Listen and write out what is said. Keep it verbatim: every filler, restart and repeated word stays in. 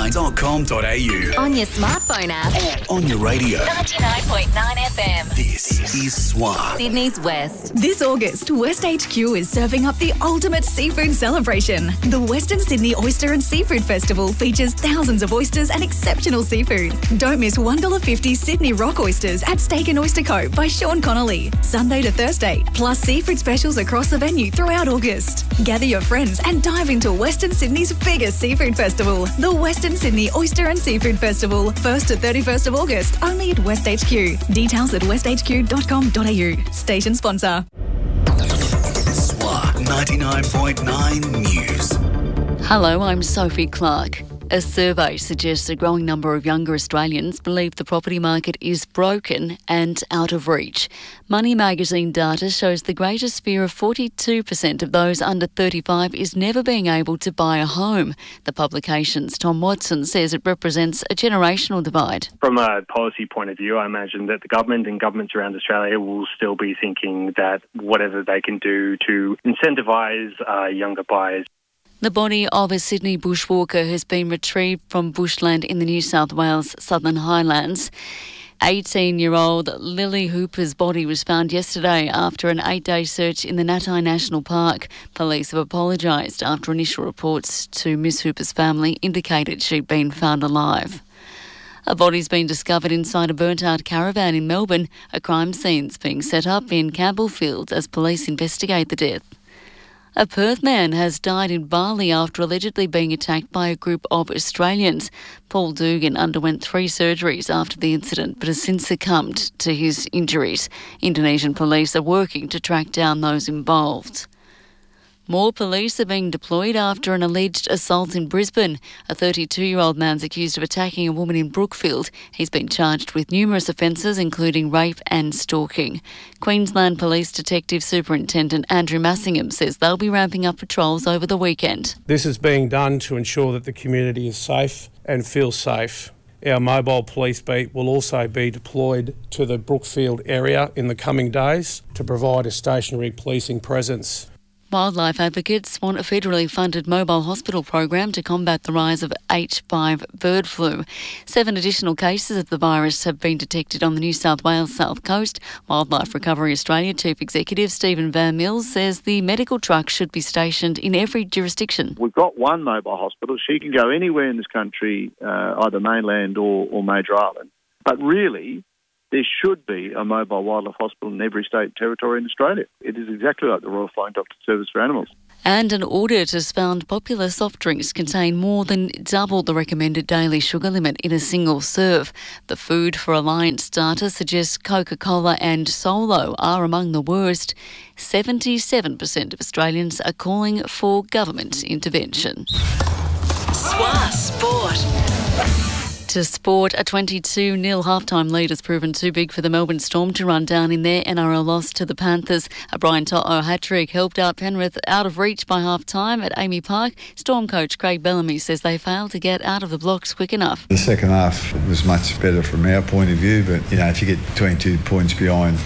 nine dot com dot a u. On your smartphone app. Or on your radio. ninety-nine point nine F M. This is S W A. Sydney's West. This August, West H Q is serving up the ultimate seafood celebration. The Western Sydney Oyster and Seafood Festival features thousands of oysters and exceptional seafood. Don't miss one dollar fifty Sydney Rock Oysters at Steak and Oyster Co. by Sean Connolly, Sunday to Thursday, plus seafood specials across the venue throughout August. Gather your friends and dive into Western Sydney's biggest seafood festival, the Western Sydney Oyster and Seafood Festival, first to thirty-first of August, only at West H Q. Details at west h q dot com dot a u. Station sponsor. S W A ninety-nine point nine News. Hello, I'm Sophie Clark. A survey suggests a growing number of younger Australians believe the property market is broken and out of reach. Money magazine data shows the greatest fear of forty-two percent of those under thirty-five is never being able to buy a home. The publication's Tom Watson says it represents a generational divide. From a policy point of view, I imagine that the government and governments around Australia will still be thinking that whatever they can do to incentivise uh, younger buyers. The body of a Sydney bushwalker has been retrieved from bushland in the New South Wales Southern Highlands. eighteen-year-old Lily Hooper's body was found yesterday after an eight-day search in the Natai National Park. Police have apologised after initial reports to Miss Hooper's family indicated she'd been found alive. A body's been discovered inside a burnt-out caravan in Melbourne. A crime scene's being set up in Campbellfield as police investigate the death. A Perth man has died in Bali after allegedly being attacked by a group of Australians. Paul Dugan underwent three surgeries after the incident but has since succumbed to his injuries. Indonesian police are working to track down those involved. More police are being deployed after an alleged assault in Brisbane. A thirty-two-year-old man's accused of attacking a woman in Brookfield. He's been charged with numerous offences, including rape and stalking. Queensland Police Detective Superintendent Andrew Massingham says they'll be ramping up patrols over the weekend. This is being done to ensure that the community is safe and feels safe. Our mobile police beat will also be deployed to the Brookfield area in the coming days to provide a stationary policing presence. Wildlife advocates want a federally funded mobile hospital program to combat the rise of H five bird flu. Seven additional cases of the virus have been detected on the New South Wales South Coast. Wildlife Recovery Australia Chief Executive Stephen Van Mills says the medical truck should be stationed in every jurisdiction. We've got one mobile hospital. She can go anywhere in this country, uh, either mainland or, or major island. But really, there should be a mobile wildlife hospital in every state and territory in Australia. It is exactly like the Royal Flying Doctor Service for Animals. And an audit has found popular soft drinks contain more than double the recommended daily sugar limit in a single serve. The Food for Alliance data suggests Coca-Cola and Solo are among the worst. seventy-seven percent of Australians are calling for government intervention. S W A Sport. To sport, a twenty-two nil halftime lead has proven too big for the Melbourne Storm to run down in their N R L loss to the Panthers. A Brian To'o hat-trick helped out Penrith out of reach by half-time at Amy Park. Storm coach Craig Bellamy says they failed to get out of the blocks quick enough. The second half was much better from our point of view, but, you know, if you get twenty-two points behind